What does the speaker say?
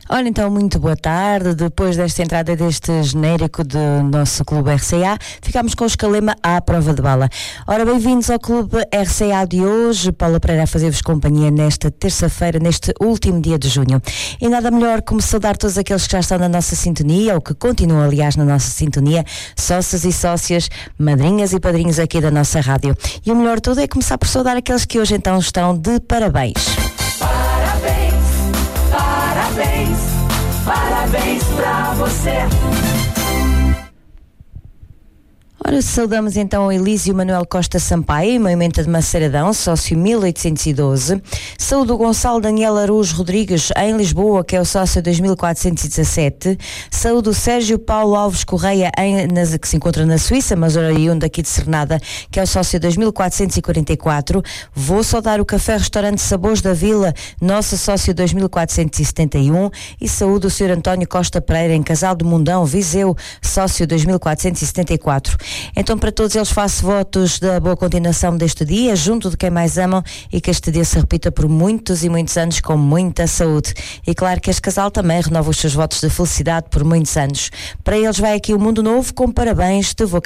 Ora então, muito boa tarde. Depois desta entrada deste genérico do nosso Clube RCA, ficamos com o Escalema à prova de bala. Ora, bem-vindos ao Clube RCA de hoje. Paula Pereira a fazer-vos companhia nesta terça-feira, neste último dia de junho. E nada melhor como saudar todos aqueles que já estão na nossa sintonia, ou que continuam, aliás, na nossa sintonia, sócios e sócias, madrinhas e padrinhos aqui da nossa rádio. E o melhor de tudo é começar por saudar aqueles que hoje então estão de parabéns. Parabéns, parabéns pra você. Ora, saudamos então o Elísio Manuel Costa Sampaio, Moimenta de Maceiradão, sócio 1812. Saúdo o Gonçalo Daniel Araújo Rodrigues, em Lisboa, que é o sócio 2417. Saúdo o Sérgio Paulo Alves Correia, que se encontra na Suíça, mas oriundo aqui de Cernada, que é o sócio 2444. Vou saudar o Café Restaurante Sabores da Vila, nosso sócio 2471. E saúdo o Sr. António Costa Pereira, em Casal do Mundão, Viseu, sócio 2474. Então, para todos eles faço votos da boa continuação deste dia, junto de quem mais amam, e que este dia se repita por muitos e muitos anos com muita saúde. E claro que este casal também renova os seus votos de felicidade por muitos anos. Para eles vai aqui o Mundo Novo com parabéns de vocação.